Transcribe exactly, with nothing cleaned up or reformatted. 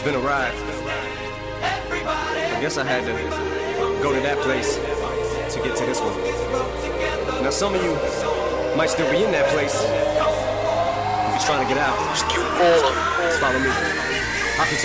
been a ride. I guess I had to go to that place to get to this one. Now some of you might still be in that place. If you're trying to get out, just follow me. I'll